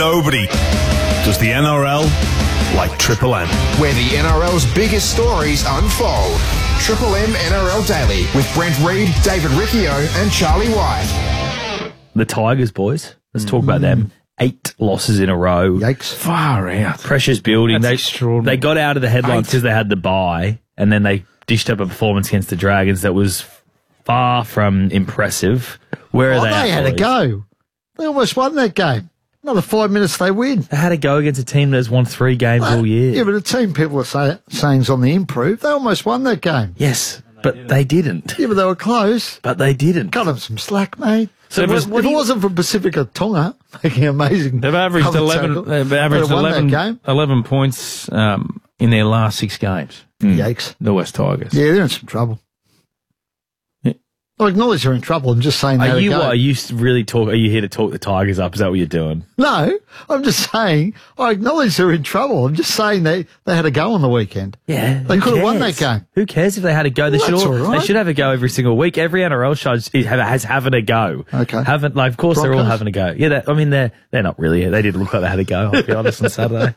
nobody does the NRL like Triple M. Where the NRL's biggest stories unfold. Triple M NRL Daily with Brent Reid, David Riccio and Charlie White. The Tigers, boys. Let's talk about them. 8 losses in a row. Yikes. Far out. Pressure's building. That's extraordinary. They got out of the headlines because they had the bye, and then they dished up a performance against the Dragons that was far from impressive. Where are they at, had a boys? go. They almost won that game. Another 5 minutes, they win. They had a go against a team that's won 3 games all year. Yeah, but a team people are saying's on the improve. They almost won that game. Yes, but they didn't. Yeah, but they were close. But they didn't. Cut them some slack, mate. So if it wasn't for Pacifica Tonga making amazing, They've averaged cover 11. tackle, They've they'd averaged have won that 11, game. 11 points in their last 6 games. Yikes. The West Tigers. Yeah, they're in some trouble. Yeah. I acknowledge they're in trouble. I'm just saying they had a go. Are you here to talk the Tigers up? Is that what you're doing? No, I'm just saying I acknowledge they're in trouble. I'm just saying they had a go on the weekend. Yeah. They could have won that game. Who cares if they had a go? They Well, should that's all right. They should have a go every single week. Every NRL show has having a go. Okay. Of course they're all Broncos? having a go. Yeah, they're not really. They did look like they had a go, I'll be honest, on Saturday.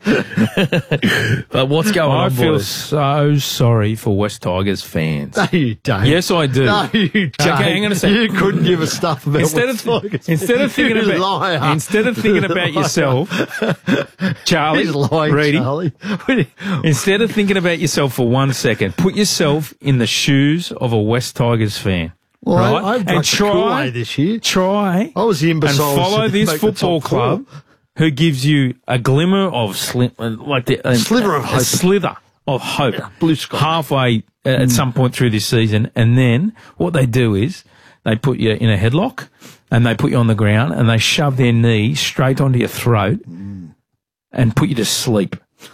But what's going I on, feel boys? so sorry for West Tigers fans. No, you don't. Yes, I do. No, you don't. Okay, hang on a second. You couldn't give a stuff about Instead West of Tigers. instead of thinking You about liar. instead of thinking You about liar. yourself, Charlie, He's lying, Reedy, Charlie. instead of thinking about yourself for 1 second, put yourself in the shoes of a West Tigers fan. Well, right? I've And drunk the Kool-Aid this year. Try I was the and imbecile. follow to this make the football top four. club who gives you a glimmer of sliver Sliver of hope. a slither of hope, Yeah, blue sky. halfway at some point through this season, and then what they do is they put you in a headlock and they put you on the ground and they shove their knee straight onto your throat and put you to sleep.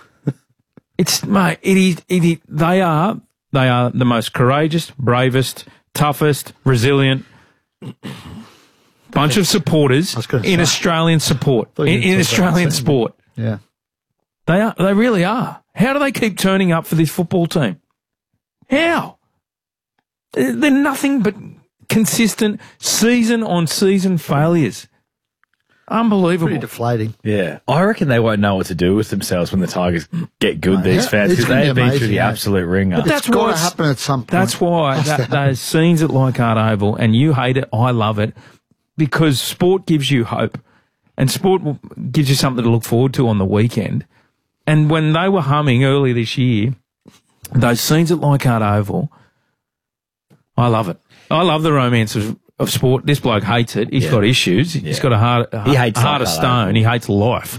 They are the most courageous, bravest, toughest, resilient bunch of supporters I was gonna in say. Australian support, Thought you were in talking Australian about sport. Yeah. They really are. How do they keep turning up for this football team? How? They're nothing but consistent season-on-season failures. Unbelievable. Pretty deflating. Yeah. I reckon they won't know what to do with themselves when the Tigers get good, Oh, these yeah. fans, It's because gonna they be have been through amazing, the mate. absolute ringer. But that's It's got why to happen at some point. That's why Has to happen. those scenes at Leichhardt Oval, and you hate it, I love it, because sport gives you hope, and sport gives you something to look forward to on the weekend. And when they were humming early this year, those scenes at Leichhardt Oval, I love it. I love the romance of sport. This bloke hates it. He's got issues. He's got a heart of Leichhardt stone. Oval. He hates life.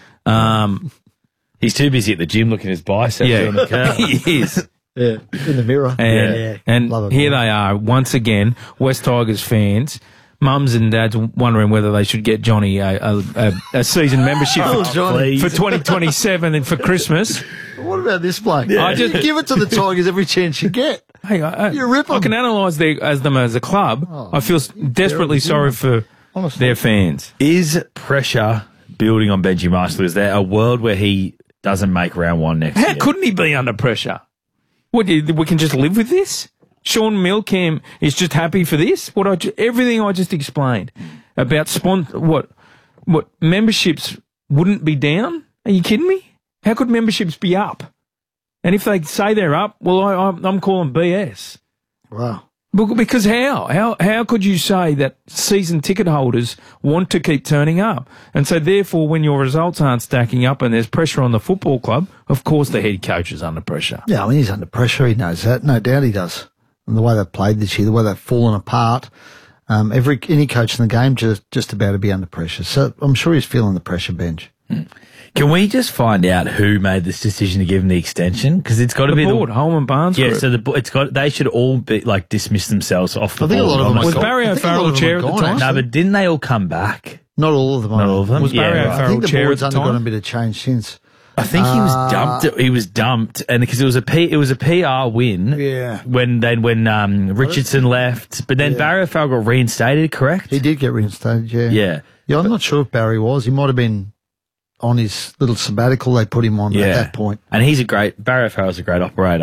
He's too busy at the gym looking at his biceps. Yeah, on the curl. he is. Yeah, in the mirror. And Love it, here man. they are, once again, West Tigers fans, mums and dads wondering whether they should get Johnny a season membership Oh, Johnny. for 2027 and for Christmas. What about this bloke? I just- You give it to the Tigers every chance you get. Hey, You rip 'em. I can analyse them as a club. I feel desperately sorry for Honestly. their fans. Is pressure building on Benji Marshall? Is there a world where he doesn't make round 1 next How year? couldn't he be under pressure? What, we can just live with this? Sean Milcam is just happy for this? Everything I just explained about what memberships wouldn't be down? Are you kidding me? How could memberships be up? And if they say they're up, well, I'm calling BS. Wow. Because how could you say that season ticket holders want to keep turning up? And so therefore, when your results aren't stacking up and there's pressure on the football club, of course the head coach is under pressure. Yeah, I mean, he's under pressure. He knows that. No doubt he does. And the way they've played this year, the way they've fallen apart, any coach in the game just about to be under pressure. So I'm sure he's feeling the pressure bench. Can we just find out who made this decision to give him the extension? Because it's got to The be board, Holman Barnes. Yeah, Group. so they should all be like dismiss themselves off the I think a board. lot of them Was are gone. Barry I think a O'Farrell lot of them chair are at the gone, time? No, actually. but didn't they all come back? Not all of them. Not all of them? Was Barry Yeah, right. I O'Farrell think the chair board's at the undergone a time? bit of change since. I think he was dumped. He was dumped, and because it was a PR win. Yeah. When Richardson left, but then Barry O'Farrell got reinstated. Correct. He did get reinstated, yeah. Yeah. Yeah, I'm not sure if Barry was. He might have been on his little sabbatical they put him on at that point. And Barry O'Farrell's a great operator.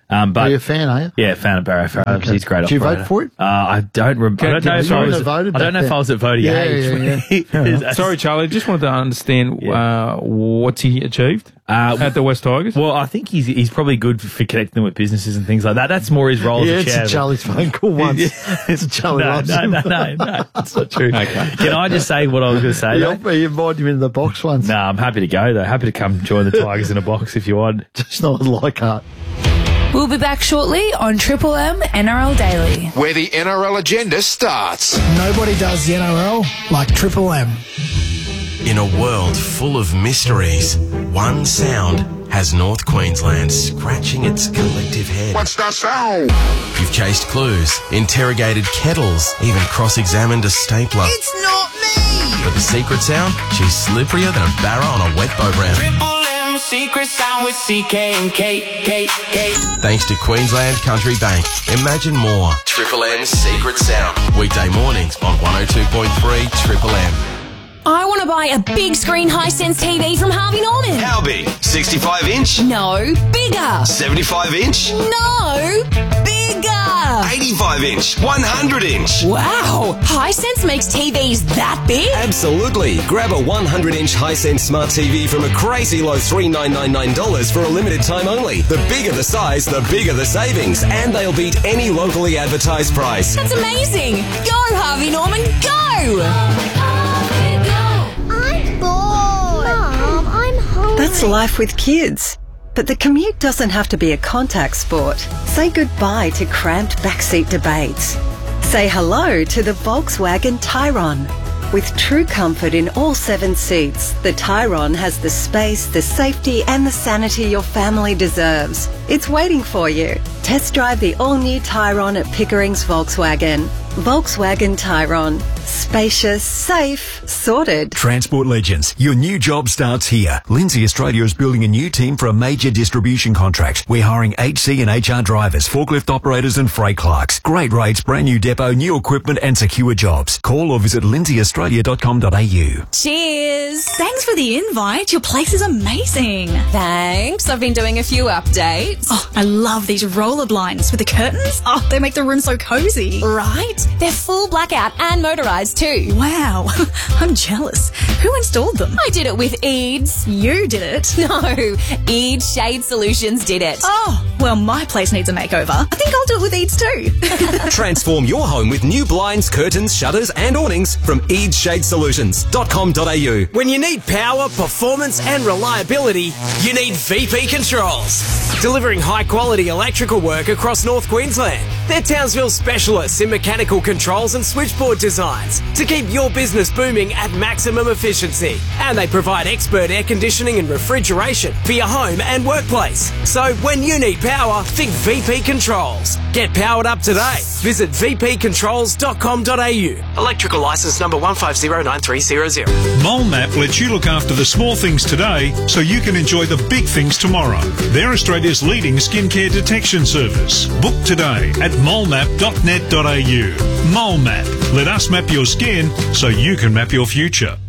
But Are you a fan, are you? yeah, fan of Barry Farrar. Okay. He's a great. Did you operator. vote for it? I don't remember. I don't know if I was. voted I don't know back if I was at voting Yeah, age. yeah, Sorry, Charlie. Just wanted to understand what's he achieved at the West Tigers. Well, I think he's probably good for connecting with businesses and things like that. That's more his role Yeah, as a it's chair. a Charlie's phone call once. It's a Charlie loves him. No, that's not true. Okay. Can I just say what I was going to say? He invited him into the box once. No, I'm happy to go though. Happy to come join the Tigers in a box if you want. Just not with Leichhardt. We'll be back shortly on Triple M NRL Daily. Where the NRL agenda starts. Nobody does the NRL like Triple M. In a world full of mysteries, one sound has North Queensland scratching its collective head. What's that sound? You've chased clues, interrogated kettles, even cross-examined a stapler. It's not me! But the secret sound? She's slipperier than a barra on a wet boat ramp. Triple M secret sound with CK and K. Thanks to Queensland Country Bank. Imagine more. Triple M's secret sound. Weekday mornings on 102.3 Triple M. I want to buy a big screen Hisense TV from Harvey Norman. How big? 65 inch? No, bigger. 75 inch? No, bigger. 85 inch? 100 inch? Wow, Hisense makes TVs that big? Absolutely. Grab a 100-inch Hisense smart TV from a crazy low $3,999 for a limited time only. The bigger the size, the bigger the savings, and they'll beat any locally advertised price. That's amazing. Go, Harvey Norman, go. I'm bored. Mom, I'm hungry. That's life with kids. But the commute doesn't have to be a contact sport. Say goodbye to cramped backseat debates. Say hello to the Volkswagen Tyrone. With true comfort in all 7 seats, the Tyrone has the space, the safety and the sanity your family deserves. It's waiting for you. Test drive the all-new Tyrone at Pickering's Volkswagen. Volkswagen Tyrone. Spacious, safe, sorted. Transport Legends. Your new job starts here. Lindsay Australia is building a new team for a major distribution contract. We're hiring HC and HR drivers, forklift operators and freight clerks. Great rates, brand new depot, new equipment and secure jobs. Call or visit lindsayaustralia.com.au. Cheers. Thanks for the invite. Your place is amazing. Thanks. I've been doing a few updates. Oh, I love these roller blinds with the curtains. Oh, they make the room so cozy. Right? They're full blackout and motorised too. Wow. I'm jealous. Who installed them? I did it with Eads. You did it? No. Eads Shade Solutions did it. Oh, well, my place needs a makeover. I think I'll do it with Eads too. Transform your home with new blinds, curtains, shutters and awnings from eadsshadesolutions.com.au. When you need power, performance and reliability, you need VP Controls. Delivering high-quality electrical work across North Queensland. They're Townsville specialists in mechanical controls and switchboard designs to keep your business booming at maximum efficiency. And they provide expert air conditioning and refrigeration for your home and workplace. So when you need power, think VP Controls. Get powered up today. Visit vpcontrols.com.au. Electrical licence number 1509300. MoleMap lets you look after the small things today so you can enjoy the big things tomorrow. They're Australia's leading skincare detection service. Book today at molemap.net.au. MoleMap. Let us map your skin so you can map your future.